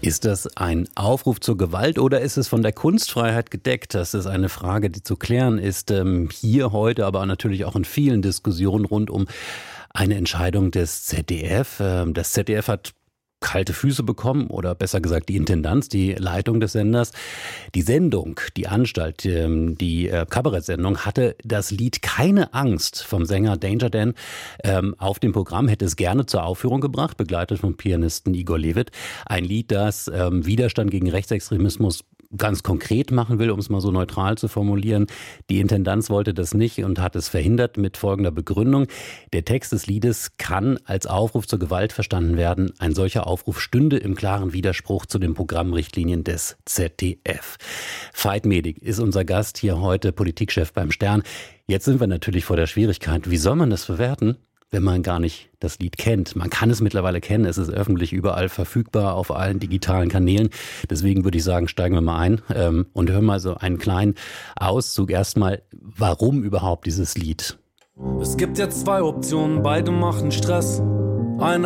Ist das ein Aufruf zur Gewalt oder ist es von der Kunstfreiheit gedeckt? Das ist eine Frage, die zu klären ist, hier heute, aber natürlich auch in vielen Diskussionen rund um eine Entscheidung des ZDF. Das ZDF hat kalte Füße bekommen oder besser gesagt die Intendanz, die Leitung des Senders. Die Sendung, die Anstalt, die Kabarettsendung hatte das Lied Keine Angst vom Sänger Danger Dan auf dem Programm, hätte es gerne zur Aufführung gebracht, begleitet vom Pianisten Igor Levit. Ein Lied, das Widerstand gegen Rechtsextremismus ganz konkret machen will, um es mal so neutral zu formulieren. Die Intendanz wollte das nicht und hat es verhindert mit folgender Begründung. Der Text des Liedes kann als Aufruf zur Gewalt verstanden werden. Ein solcher Aufruf stünde im klaren Widerspruch zu den Programmrichtlinien des ZDF. Veit Medig ist unser Gast hier heute, Politikchef beim Stern. Jetzt sind wir natürlich vor der Schwierigkeit, wie soll man das bewerten, wenn man gar nicht das Lied kennt. Man kann es mittlerweile kennen, es ist öffentlich überall verfügbar auf allen digitalen Kanälen. Deswegen würde ich sagen, steigen wir mal ein und hören mal so einen kleinen Auszug. Erstmal, warum überhaupt dieses Lied? Es gibt jetzt zwei Optionen, beide machen Stress. Eine